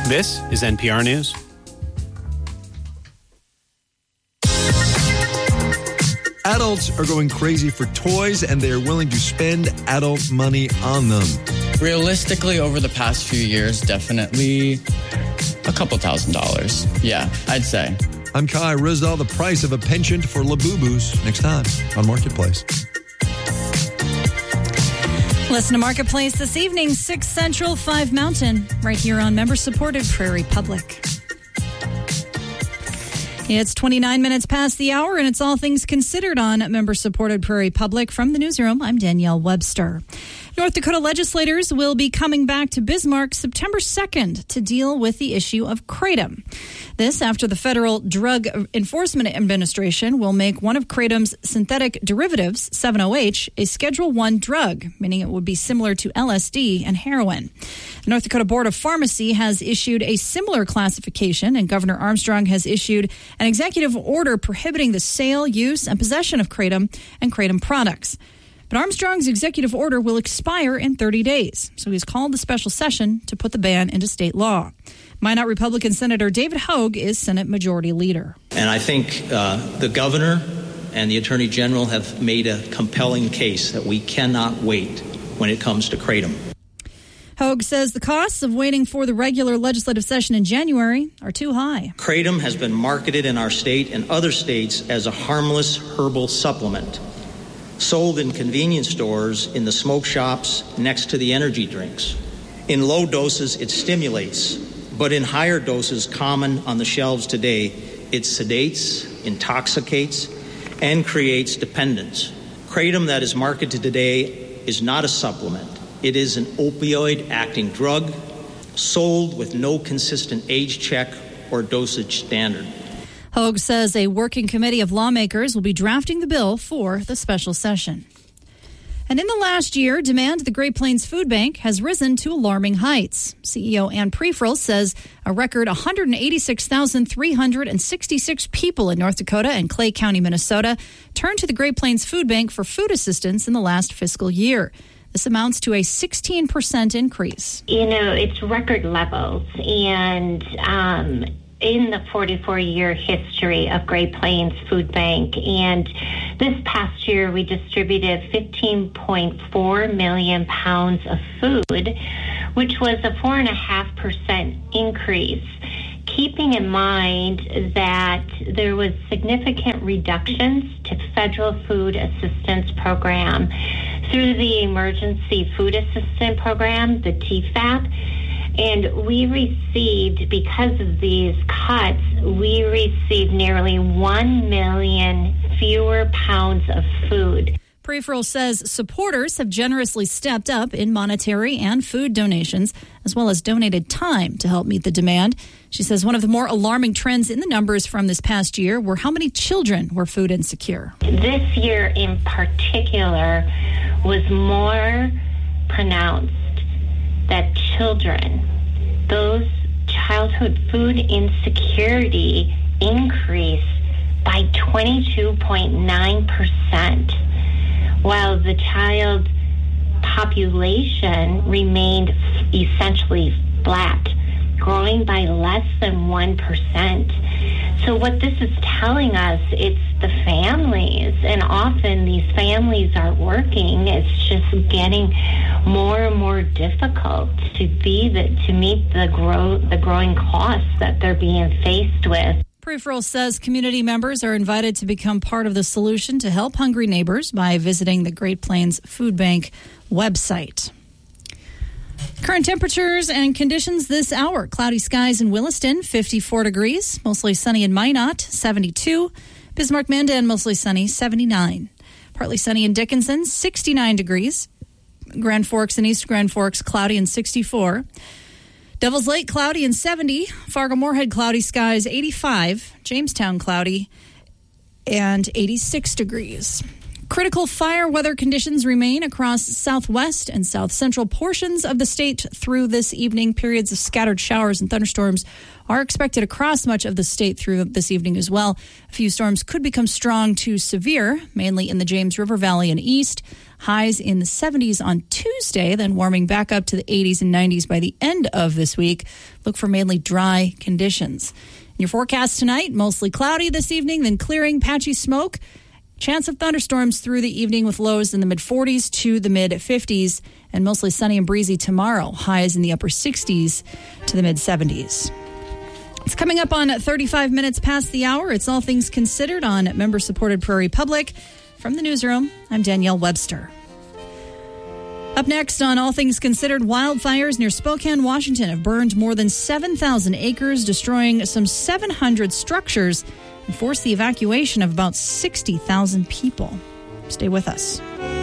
This is NPR News. Adults are going crazy for toys, and they are willing to spend adult money on them. Realistically, over the past few years, definitely a couple $1,000s. Yeah, I'd say. I'm Kai Ryssdal. The price of a penchant for Labubu's next time on Marketplace. Listen to Marketplace this evening, 6 Central, 5 Mountain, right here on member-supported Prairie Public. It's 29 minutes past the hour, and it's All Things Considered on member-supported Prairie Public. From the newsroom, I'm Danielle Webster. North Dakota legislators will be coming back to Bismarck September 2nd to deal with the issue of kratom. This after the Federal Drug Enforcement Administration will make one of kratom's synthetic derivatives, 7-OH, a Schedule I drug, meaning it would be similar to LSD and heroin. The North Dakota Board of Pharmacy has issued a similar classification, and Governor Armstrong has issued an executive order prohibiting the sale, use, and possession of kratom and kratom products. But Armstrong's executive order will expire in 30 days, so he's called a special session to put the ban into state law. Minot Republican Senator David Hogue is Senate Majority Leader. And I think the governor and the attorney general have made a compelling case that we cannot wait when it comes to kratom. Hogue says the costs of waiting for the regular legislative session in January are too high. Kratom has been marketed in our state and other states as a harmless herbal supplement, sold in convenience stores, in the smoke shops, next to the energy drinks. In low doses, it stimulates, but in higher doses common on the shelves today, it sedates, intoxicates, and creates dependence. Kratom that is marketed today is not a supplement. It is an opioid-acting drug sold with no consistent age check or dosage standard. Hogue says a working committee of lawmakers will be drafting the bill for the special session. And in the last year, demand at the Great Plains Food Bank has risen to alarming heights. CEO Ann Prefrel says a record 186,366 people in North Dakota and Clay County, Minnesota, turned to the Great Plains Food Bank for food assistance in the last fiscal year. This amounts to a 16% increase. You know, it's record levels, and in the 44-year history of Great Plains Food Bank. And this past year, we distributed 15.4 million pounds of food, which was a 4.5% increase. Keeping in mind that there was significant reductions to federal food assistance program through the Emergency Food Assistance Program, the TFAP, and we received, because of these cuts, we received nearly 1 million fewer pounds of food. Prefrel says supporters have generously stepped up in monetary and food donations, as well as donated time to help meet the demand. She says one of the more alarming trends in the numbers from this past year were how many children were food insecure. This year in particular was more pronounced that children, those childhood food insecurity increased by 22.9%, while the child population remained essentially flat, growing by less than 1%. So what this is telling us, it's the families, and often these families are working. It's just getting more and more difficult to meet the growing costs that they're being faced with. Prefrel says community members are invited to become part of the solution to help hungry neighbors by visiting the Great Plains Food Bank website. Current temperatures and conditions this hour. Cloudy skies in Williston, 54 degrees. Mostly sunny in Minot, 72. Bismarck-Mandan, mostly sunny, 79. Partly sunny in Dickinson, 69 degrees. Grand Forks and East Grand Forks, cloudy and 64. Devil's Lake, cloudy and 70. Fargo-Moorhead, cloudy skies, 85. Jamestown, cloudy and 86 degrees. Critical fire weather conditions remain across southwest and south central portions of the state through this evening. Periods of scattered showers and thunderstorms are expected across much of the state through this evening as well. A few storms could become strong to severe, mainly in the James River Valley and east. Highs in the 70s on Tuesday, then warming back up to the 80s and 90s by the end of this week. Look for mainly dry conditions. In your forecast tonight, mostly cloudy this evening, then clearing, patchy smoke. Chance of thunderstorms through the evening with lows in the mid-40s to the mid-50s, and mostly sunny and breezy tomorrow. Highs in the upper 60s to the mid-70s. It's coming up on 35 minutes past the hour. It's All Things Considered on member-supported Prairie Public. From the newsroom, I'm Danielle Webster. Up next on All Things Considered, wildfires near Spokane, Washington have burned more than 7,000 acres, destroying some 700 structures and forced the evacuation of about 60,000 people. Stay with us.